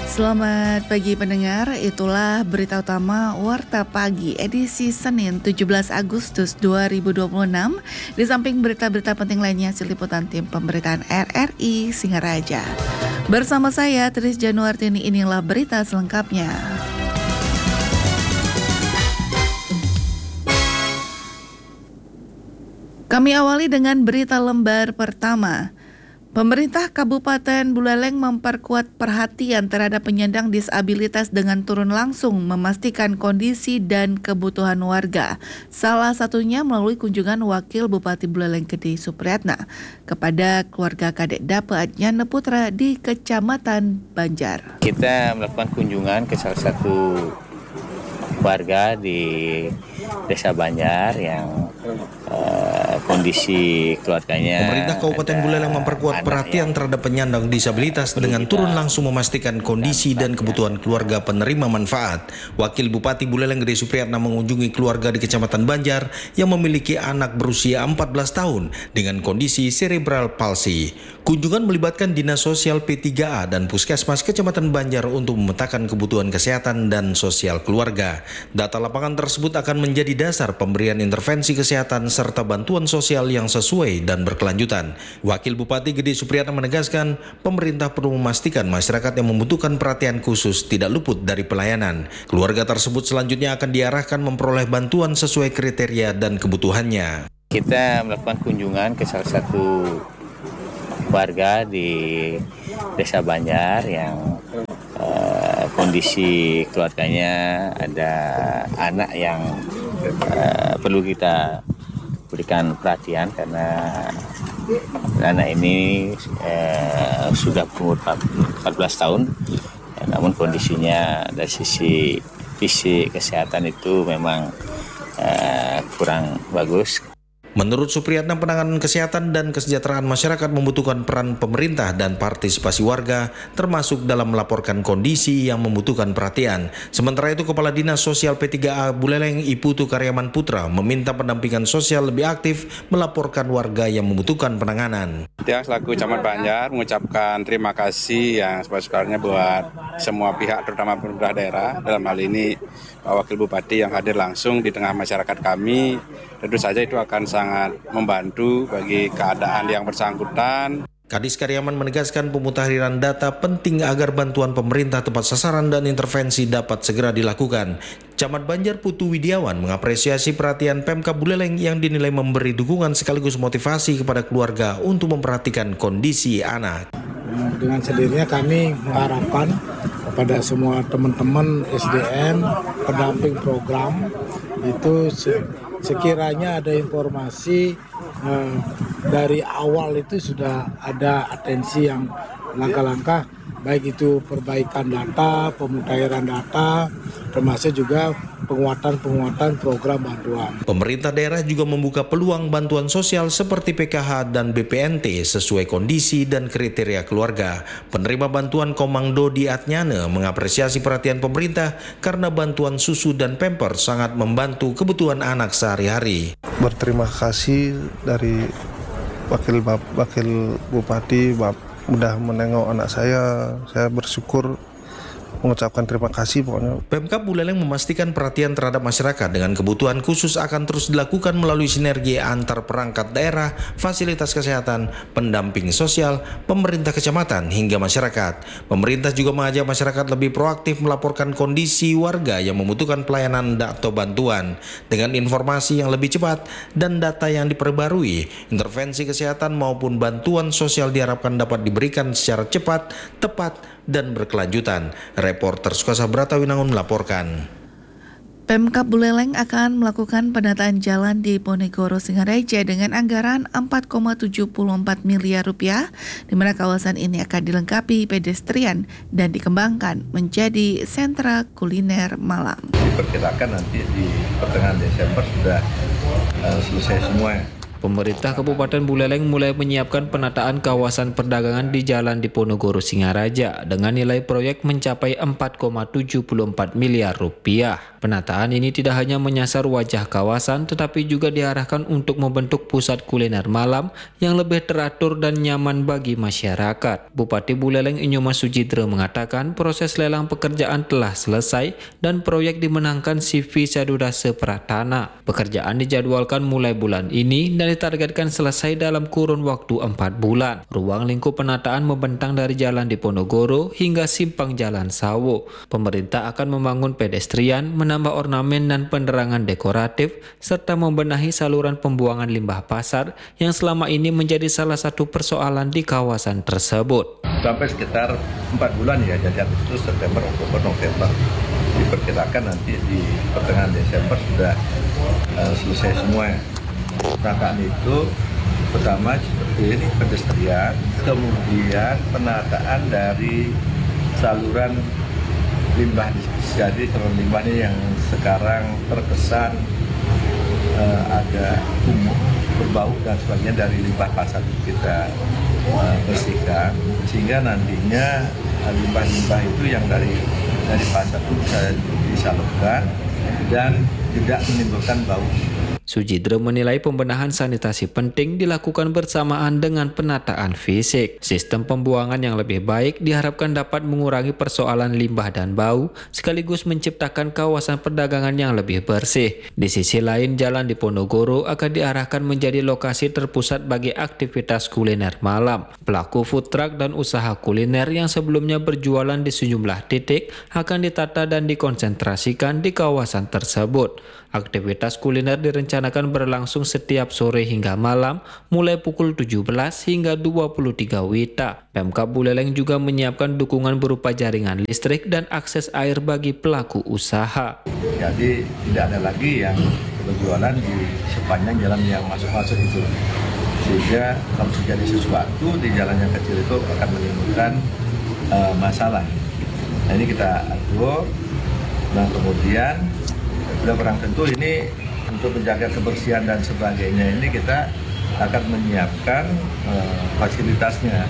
Selamat pagi pendengar, itulah berita utama Warta Pagi edisi Senin 17 Agustus 2026. Di samping berita-berita penting lainnya, liputan tim pemberitaan RRI Singaraja. Bersama saya Tris Januartini, inilah berita selengkapnya. Kami awali dengan berita lembar pertama. Pemerintah Kabupaten Buleleng memperkuat perhatian terhadap penyandang disabilitas dengan turun langsung memastikan kondisi dan kebutuhan warga. Salah satunya melalui kunjungan Wakil Bupati Buleleng Gede Supriyatna kepada keluarga Kadek Dape Adnyana Putra di Kecamatan Banjar. Kita melakukan kunjungan ke salah satu warga di Desa Banjar yang kondisi keluarganya. Pemerintah Kabupaten Buleleng memperkuat perhatian terhadap penyandang disabilitas dengan turun langsung memastikan kondisi dan kebutuhan keluarga penerima manfaat. Wakil Bupati Buleleng Gede Supriyatna mengunjungi keluarga di Kecamatan Banjar yang memiliki anak berusia 14 tahun dengan kondisi cerebral palsy. Kunjungan melibatkan Dinas Sosial P3A dan Puskesmas Kecamatan Banjar untuk memetakan kebutuhan kesehatan dan sosial keluarga. Data lapangan tersebut akan menjadi dasar pemberian intervensi kesehatan serta bantuan sosial yang sesuai dan berkelanjutan. Wakil Bupati Gede Supriyatna menegaskan, pemerintah perlu memastikan masyarakat yang membutuhkan perhatian khusus tidak luput dari pelayanan. Keluarga tersebut selanjutnya akan diarahkan memperoleh bantuan sesuai kriteria dan kebutuhannya. Kita melakukan kunjungan ke salah satu warga di Desa Banjar yang kondisi keluarganya ada anak yang perlu kita berikan perhatian karena anak ini sudah berumur 14 tahun, namun kondisinya dari sisi fisik kesehatan itu memang kurang bagus. Menurut Supriyatna, penanganan kesehatan dan kesejahteraan masyarakat membutuhkan peran pemerintah dan partisipasi warga, termasuk dalam melaporkan kondisi yang membutuhkan perhatian. Sementara itu, Kepala Dinas Sosial P3A Buleleng Iputu Karyaman Putra meminta pendampingan sosial lebih aktif melaporkan warga yang membutuhkan penanganan. Ya, selaku Camat Banjar mengucapkan terima kasih yang sebesar-besarnya buat semua pihak, terutama pemerintah daerah, dalam hal ini Pak Wakil Bupati yang hadir langsung di tengah masyarakat kami. Tentu saja itu akan sangat membantu bagi keadaan yang bersangkutan. Kadis Karyaman menegaskan pemutahiran data penting agar bantuan pemerintah tepat sasaran dan intervensi dapat segera dilakukan. Camat Banjar Putu Widiawan mengapresiasi perhatian Pemkab Buleleng yang dinilai memberi dukungan sekaligus motivasi kepada keluarga untuk memperhatikan kondisi anak. Dengan sendirinya kami mengharapkan kepada semua teman-teman SDM, pendamping program, itu sekiranya ada informasi dari awal itu sudah ada atensi yang langkah-langkah, baik itu perbaikan data, pemutahiran data, termasuk juga penguatan program bantuan. Pemerintah daerah juga membuka peluang bantuan sosial seperti PKH dan BPNT sesuai kondisi dan kriteria keluarga. Penerima bantuan Komando di Adnyana mengapresiasi perhatian pemerintah karena bantuan susu dan pamper sangat membantu kebutuhan anak sehari-hari. Berterima kasih dari Wakil Bupati udah menengok anak saya bersyukur, mengucapkan terima kasih pokoknya. Pemkab Buleleng memastikan perhatian terhadap masyarakat dengan kebutuhan khusus akan terus dilakukan melalui sinergi antar perangkat daerah, fasilitas kesehatan, pendamping sosial, pemerintah kecamatan hingga masyarakat. Pemerintah juga mengajak masyarakat lebih proaktif melaporkan kondisi warga yang membutuhkan pelayanan atau bantuan dengan informasi yang lebih cepat dan data yang diperbarui. Intervensi kesehatan maupun bantuan sosial diharapkan dapat diberikan secara cepat, tepat, dan berkelanjutan. Reporter Sukasa Bratawinangun melaporkan. Pemkab Buleleng akan melakukan penataan jalan di Ponegoro Singaraja dengan anggaran 4,74 miliar rupiah, di mana kawasan ini akan dilengkapi pedestrian dan dikembangkan menjadi sentra kuliner malam. Diperkirakan nanti di pertengahan Desember sudah selesai semua. Pemerintah Kabupaten Buleleng mulai menyiapkan penataan kawasan perdagangan di Jalan Diponegoro Singaraja dengan nilai proyek mencapai 4,74 miliar rupiah. Penataan ini tidak hanya menyasar wajah kawasan tetapi juga diarahkan untuk membentuk pusat kuliner malam yang lebih teratur dan nyaman bagi masyarakat. Bupati Buleleng Inyoma Sujidra mengatakan proses lelang pekerjaan telah selesai dan proyek dimenangkan CV Sadudase Pratana. Pekerjaan dijadwalkan mulai bulan ini dan ditargetkan selesai dalam kurun waktu 4 bulan. Ruang lingkup penataan membentang dari Jalan Diponegoro hingga simpang Jalan Sawo. Pemerintah akan membangun pedestrian, menambah ornamen dan penerangan dekoratif, serta membenahi saluran pembuangan limbah pasar yang selama ini menjadi salah satu persoalan di kawasan tersebut. Sampai sekitar 4 bulan ya, jadi Agustus, September, Oktober, November. Diperkirakan nanti di pertengahan Desember sudah selesai semua. Penataan itu pertama seperti ini pedestrian, kemudian penataan dari saluran limbah. Jadi saluran limbah ini yang sekarang terkesan agak kumuh, berbau dan sebagainya dari limbah pasar kita bersihkan, sehingga nantinya limbah-limbah itu yang dari pasar itu bisa disalurkan dan tidak menimbulkan bau. Sujidra menilai pembenahan sanitasi penting dilakukan bersamaan dengan penataan fisik. Sistem pembuangan yang lebih baik diharapkan dapat mengurangi persoalan limbah dan bau, sekaligus menciptakan kawasan perdagangan yang lebih bersih. Di sisi lain, Jalan Diponegoro akan diarahkan menjadi lokasi terpusat bagi aktivitas kuliner malam. Pelaku food truck dan usaha kuliner yang sebelumnya berjualan di sejumlah titik akan ditata dan dikonsentrasikan di kawasan tersebut. Aktivitas kuliner direncanakan berlangsung setiap sore hingga malam, mulai pukul 17 hingga 23 WITA. Pemkab Buleleng juga menyiapkan dukungan berupa jaringan listrik dan akses air bagi pelaku usaha. Jadi tidak ada lagi yang berjualan di sepanjang jalan yang masuk-masuk itu. Sehingga kalau terjadi sesuatu di jalan yang kecil itu akan menimbulkan masalah. Nah ini kita atur, nah kemudian sudah barang tentu ini untuk menjaga kebersihan dan sebagainya ini kita akan menyiapkan fasilitasnya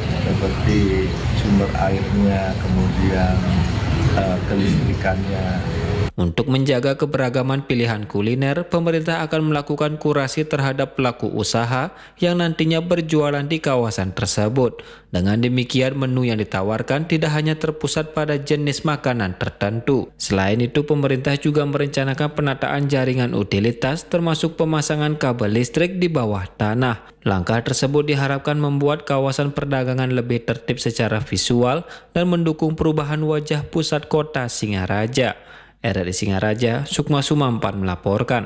seperti sumber airnya, kemudian kelistrikannya. Untuk menjaga keberagaman pilihan kuliner, pemerintah akan melakukan kurasi terhadap pelaku usaha yang nantinya berjualan di kawasan tersebut. Dengan demikian, menu yang ditawarkan tidak hanya terpusat pada jenis makanan tertentu. Selain itu, pemerintah juga merencanakan penataan jaringan utilitas termasuk pemasangan kabel listrik di bawah tanah. Langkah tersebut diharapkan membuat kawasan perdagangan lebih tertib secara visual dan mendukung perubahan wajah pusat kota Singaraja. RRI Singaraja, Sukma Sumampan melaporkan.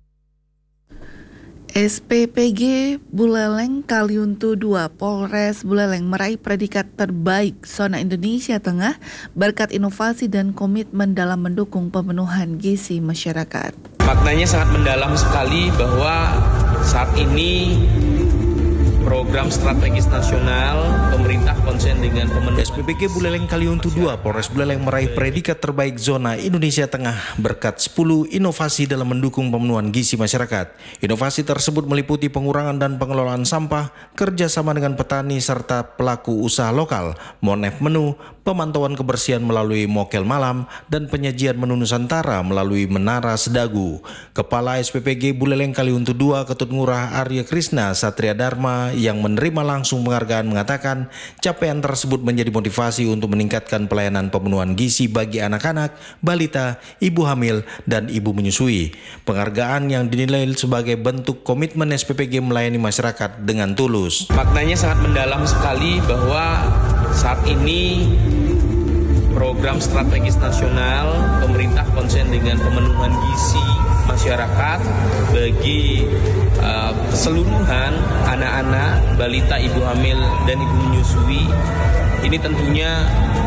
SPPG Buleleng Kaliuntu II Polres Buleleng meraih predikat terbaik zona Indonesia Tengah berkat inovasi dan komitmen dalam mendukung pemenuhan gizi masyarakat. Maknanya sangat mendalam sekali bahwa saat ini program strategis nasional pemerintah konsen dengan pemenuhan. SPPG Buleleng Kaliuntu II Polres Buleleng meraih predikat terbaik zona Indonesia Tengah berkat 10 inovasi dalam mendukung pemenuhan gizi masyarakat. Inovasi tersebut meliputi pengurangan dan pengelolaan sampah, kerjasama dengan petani serta pelaku usaha lokal, monef menu, pemantauan kebersihan melalui mokel malam, dan penyajian menu Nusantara melalui Menara Sedagu. Kepala SPPG Buleleng Kaliuntu II Ketut Ngurah Arya Krisna Satria Dharma yang menerima langsung penghargaan mengatakan capaian tersebut menjadi motivasi untuk meningkatkan pelayanan pemenuhan gizi bagi anak-anak, balita, ibu hamil, dan ibu menyusui. Penghargaan yang dinilai sebagai bentuk komitmen SPPG melayani masyarakat dengan tulus. Maknanya sangat mendalam sekali bahwa saat ini program strategis nasional pemerintah konsen dengan pemenuhan gizi masyarakat bagi keseluruhan anak-anak, balita, ibu hamil, dan ibu menyusui. Ini tentunya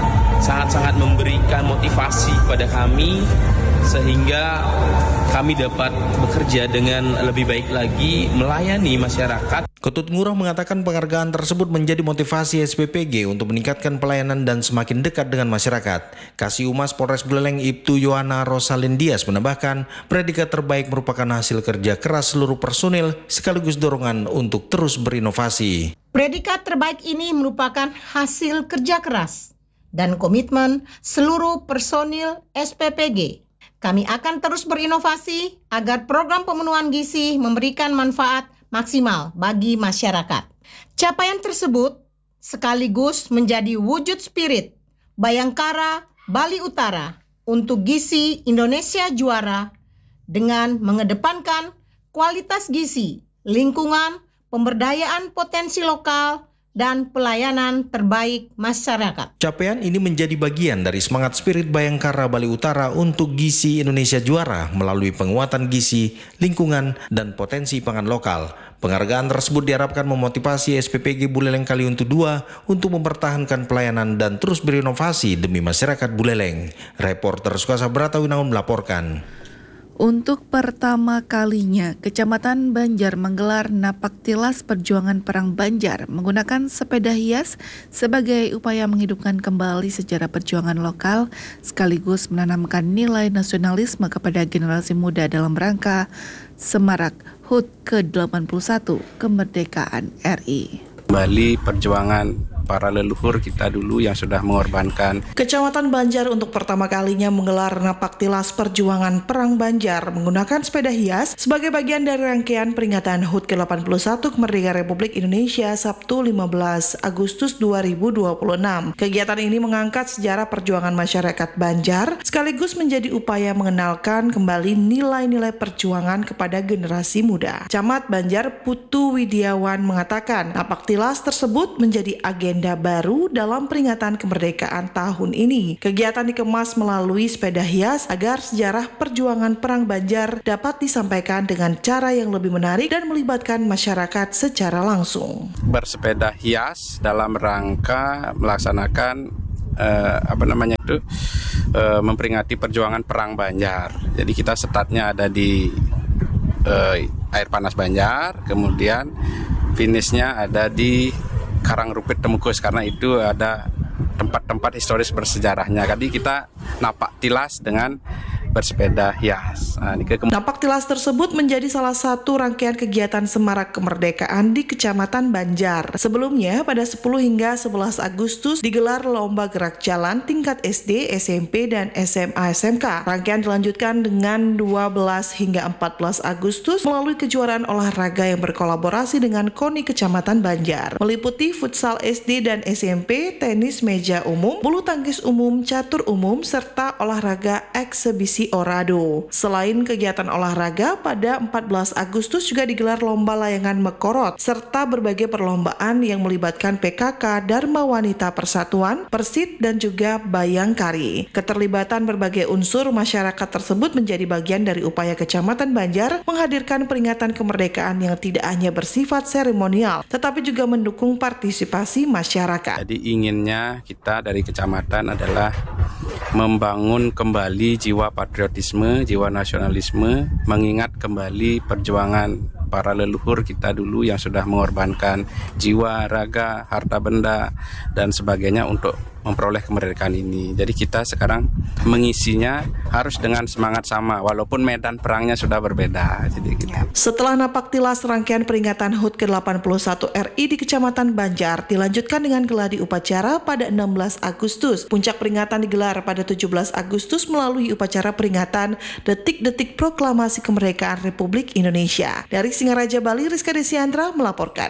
sangat-sangat memberikan motivasi kepada kami sehingga kami dapat bekerja dengan lebih baik lagi melayani masyarakat. Ketut Ngurah mengatakan penghargaan tersebut menjadi motivasi SPPG untuk meningkatkan pelayanan dan semakin dekat dengan masyarakat. Kasih Humas Polres Buleleng Ibtu Yohana Rosalind Dias menambahkan, predikat terbaik merupakan hasil kerja keras seluruh personil sekaligus dorongan untuk terus berinovasi. Predikat terbaik ini merupakan hasil kerja keras dan komitmen seluruh personil SPPG. Kami akan terus berinovasi agar program pemenuhan gizi memberikan manfaat maksimal bagi masyarakat. Capaian tersebut sekaligus menjadi wujud spirit Bayangkara Bali Utara untuk gizi Indonesia juara dengan mengedepankan kualitas gizi, lingkungan, pemberdayaan potensi lokal, dan pelayanan terbaik masyarakat. Capaian ini menjadi bagian dari semangat spirit Bayangkara Bali Utara untuk gizi Indonesia juara melalui penguatan gizi, lingkungan, dan potensi pangan lokal. Penghargaan tersebut diharapkan memotivasi SPPG Buleleng Kaliuntu II untuk mempertahankan pelayanan dan terus berinovasi demi masyarakat Buleleng. Reporter Sukasa Brata Winaun melaporkan. Untuk pertama kalinya, Kecamatan Banjar menggelar Napak Tilas Perjuangan Perang Banjar menggunakan sepeda hias sebagai upaya menghidupkan kembali sejarah perjuangan lokal sekaligus menanamkan nilai nasionalisme kepada generasi muda dalam rangka Semarak HUT ke-81 Kemerdekaan RI. Kembali perjuangan para leluhur kita dulu yang sudah mengorbankan. Kecamatan Banjar untuk pertama kalinya menggelar Napak Tilas Perjuangan Perang Banjar menggunakan sepeda hias sebagai bagian dari rangkaian peringatan HUT ke-81 Kemerdekaan Republik Indonesia Sabtu 15 Agustus 2026. Kegiatan ini mengangkat sejarah perjuangan masyarakat Banjar sekaligus menjadi upaya mengenalkan kembali nilai-nilai perjuangan kepada generasi muda. Camat Banjar Putu Widiawan mengatakan Napak Tilas tersebut menjadi agenda baru dalam peringatan kemerdekaan tahun ini. Kegiatan dikemas melalui sepeda hias agar sejarah perjuangan Perang Banjar dapat disampaikan dengan cara yang lebih menarik dan melibatkan masyarakat secara langsung. Bersepeda hias dalam rangka melaksanakan memperingati perjuangan Perang Banjar. Jadi kita startnya ada di Air Panas Banjar, kemudian finishnya ada di Karangrupit Temukus karena itu ada tempat-tempat historis bersejarahnya. Jadi kita napak tilas dengan bersepeda hias. Napak tilas tersebut menjadi salah satu rangkaian kegiatan Semarak Kemerdekaan di Kecamatan Banjar. Sebelumnya pada 10 hingga 11 Agustus digelar lomba gerak jalan tingkat SD, SMP, dan SMA SMK. Rangkaian dilanjutkan dengan 12 hingga 14 Agustus melalui kejuaraan olahraga yang berkolaborasi dengan KONI Kecamatan Banjar, meliputi futsal SD dan SMP, tenis meja umum, bulu tangkis umum, catur umum, serta olahraga eksebisi orado. Selain kegiatan olahraga, pada 14 Agustus juga digelar lomba layangan mekorot serta berbagai perlombaan yang melibatkan PKK, Dharma Wanita Persatuan, Persit, dan juga Bayangkari. Keterlibatan berbagai unsur masyarakat tersebut menjadi bagian dari upaya Kecamatan Banjar menghadirkan peringatan kemerdekaan yang tidak hanya bersifat seremonial, tetapi juga mendukung partisipasi masyarakat. Jadi inginnya kita dari kecamatan adalah membangun kembali jiwa patriotisme, jiwa nasionalisme, mengingat kembali perjuangan para leluhur kita dulu yang sudah mengorbankan jiwa, raga, harta benda, dan sebagainya untuk memperoleh kemerdekaan ini. Jadi kita sekarang mengisinya harus dengan semangat sama, walaupun medan perangnya sudah berbeda. Jadi kita. Setelah napak tilas rangkaian peringatan HUT ke-81 RI di Kecamatan Banjar dilanjutkan dengan geladi upacara pada 16 Agustus. Puncak peringatan digelar pada 17 Agustus melalui upacara peringatan Detik-Detik Proklamasi Kemerdekaan Republik Indonesia. Dari Singaraja, Bali, Rizka Desiandra melaporkan.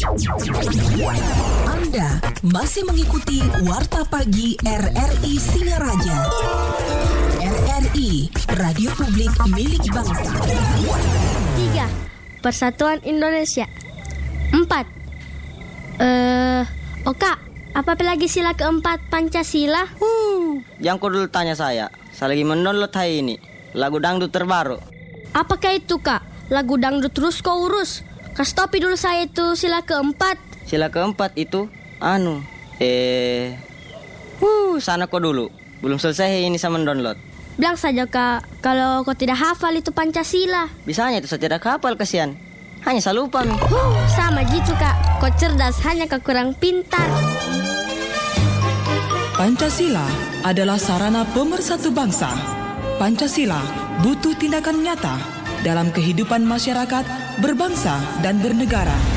Anda masih mengikuti Warta Pagi RRI Singaraja. RRI, Radio Publik Milik Bangsa. 3. Persatuan Indonesia. 4. Oka, apa lagi sila keempat Pancasila? Yang kau dulu tanya saya lagi mendownload hari ini lagu dangdut terbaru. Apakah itu, Kak? Lagu dangdut terus kau urus. Kasih topi dulu saya itu sila keempat. Sila keempat itu Sana kau dulu. Belum selesai ini saya mendownload. Bilang saja Kak, kalau kau tidak hafal itu Pancasila. Bisanya itu saya tidak hafal kesian. Hanya saya lupa mi. Sama gitu Kak, kau cerdas hanya kau kurang pintar. Pancasila adalah sarana pemersatu bangsa. Pancasila butuh tindakan nyata dalam kehidupan masyarakat, berbangsa dan bernegara.